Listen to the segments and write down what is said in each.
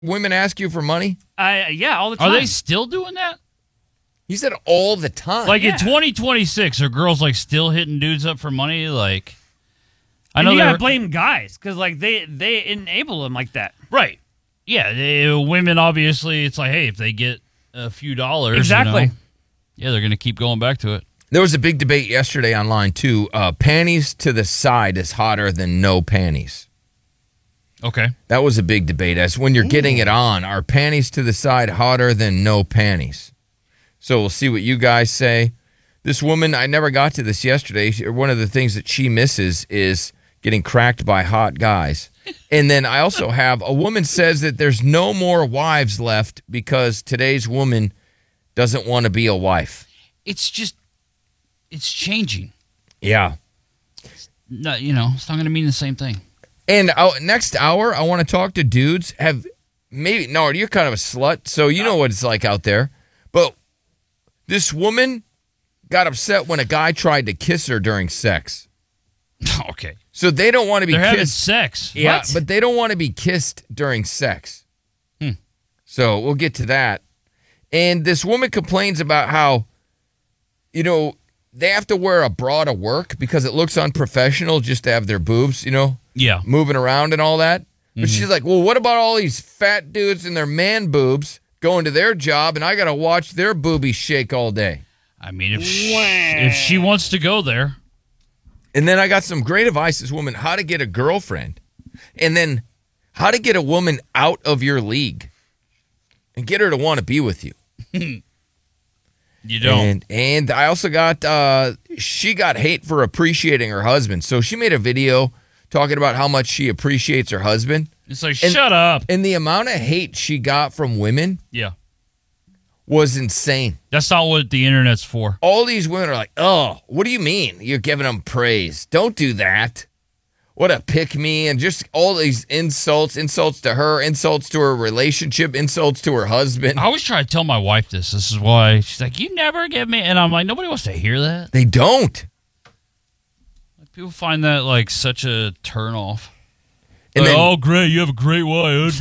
women ask you for money? Yeah, all the time. Are they still doing that? He said all the time. Like in 2026, are girls like still hitting dudes up for money? Like, I know you gotta they're blame guys because like they enable them like that. right. Yeah, women obviously. It's like, hey, if they get a few dollars, Exactly. Yeah, they're gonna keep going back to it. There was a big debate yesterday online, too. Panties to the side is hotter than no panties. Okay. That was a big debate. As when you're getting it on, are panties to the side hotter than no panties? So we'll see what you guys say. This woman, I never got to this yesterday. One of the things that she misses is getting cracked by hot guys. And then I also have a woman says that there's no more wives left because today's woman doesn't want to be a wife. It's changing. Yeah. No, it's not going to mean the same thing. And next hour, I want to talk to dudes. No, you're kind of a slut, so you know what it's like out there. But this woman got upset when a guy tried to kiss her during sex. Okay. So they don't want to be They're kissed. having sex. Yeah, What? but they don't want to be kissed during sex. So we'll get to that. And this woman complains about how, they have to wear a bra to work because it looks unprofessional just to have their boobs, Yeah. moving around and all that. But she's like, well, what about all these fat dudes and their man boobs going to their job and I got to watch their boobies shake all day? I mean, if she wants to go there. And then I got some great advice, this woman, how to get a girlfriend. And then how to get a woman out of your league and get her to want to be with you. You don't. And I also got, she got hate for appreciating her husband. So she made a video talking about how much she appreciates her husband. It's like, shut up. And the amount of hate she got from women was insane. That's not what the internet's for. All these women are like, oh, what do you mean? You're giving them praise. Don't do that. What a pick me. And just all these insults to her, insults to her relationship, insults to her husband. I always try to tell my wife this. This is why she's like, you never give me. And I'm like, nobody wants to hear that. They don't. People find that like such a turn off. And like, then, oh, great. You have a great wife.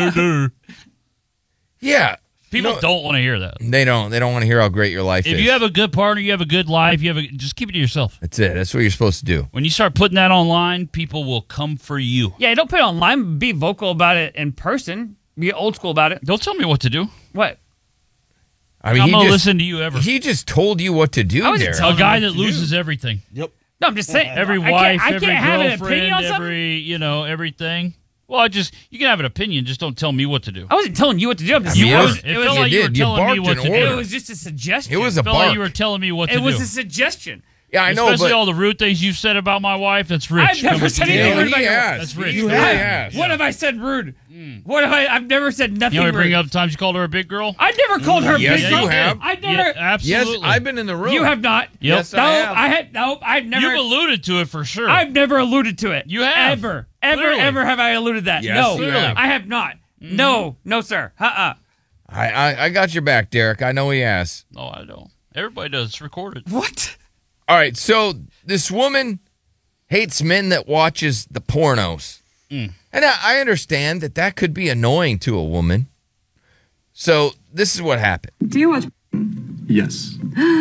Yeah. People don't want to hear that. They don't. They don't want to hear how great your life is. If you have a good partner, you have a good life, just keep it to yourself. That's it. That's what you're supposed to do. When you start putting that online, people will come for you. Yeah, don't put it online. Be vocal about it in person. Be old school about it. Don't tell me what to do. What? I mean, I'm going to listen to you ever. He just told you what to do there. A guy that loses everything. Yep. No, I'm just saying. Every wife, I every can't have an girlfriend, opinion on something. everything. Well, you can have an opinion, just don't tell me what to do. I wasn't telling you what to do. I'm just I mean, it felt like you were telling me what to do. It was just a suggestion. It was a It felt like bark. you were telling me what to do. It was a suggestion. Yeah, I know, Especially but all the rude things you've said about my wife. That's rich. I've never said anything rude about your wife. That's rich. You have. What have I said rude? What have I've never said nothing You know, rude. bring up times you called her a big girl. I never called her Yes, big you girl. have. I never. Yeah, absolutely. Yes, I've been in the room. You have not. Yep. Yes, No, I have. I had. No, I've never. You've alluded to it for sure. I've never alluded to it. You have. Ever Clearly. have I alluded that? Yes, no, you have. I have not. Mm-hmm. No, sir. I got your back, Derek. I know he has. No, I don't. Everybody does. It's recorded. What? All right, so this woman hates men that watches the pornos. And I understand that could be annoying to a woman. So this is what happened. Do you watch? Yes.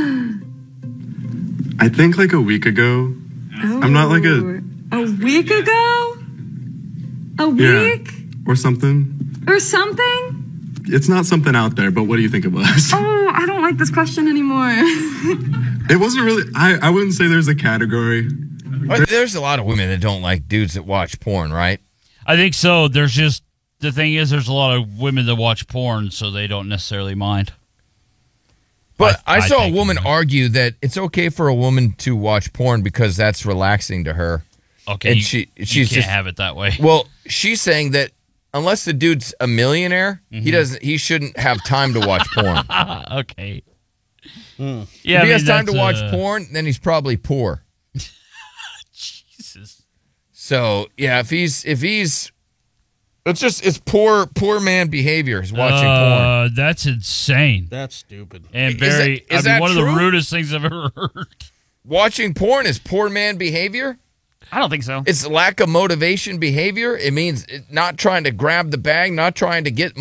I think like a week ago. I'm not like A week ago? A week? Or something. Or something? It's not something out there, but what do you think it was? Oh, I don't like this question anymore. It wasn't really, I wouldn't say there's a category. But there's a lot of women that don't like dudes that watch porn, right? I think so. There's just the thing is, there's a lot of women that watch porn, so they don't necessarily mind. But I saw a think woman so. argue that it's okay for a woman to watch porn because that's relaxing to her. Okay, And you she's can't just have it that way. Well, she's saying that unless the dude's a millionaire, he shouldn't have time to watch porn. Okay. Yeah, If he has time to watch porn, then he's probably poor. Jesus. So yeah, if he's it's poor man behavior is watching porn. That's insane. That's stupid. And Is very, that one of the true? rudest things I've ever heard. Watching porn is poor man behavior? I don't think so. It's lack of motivation behavior. It means not trying to grab the bag, not trying to get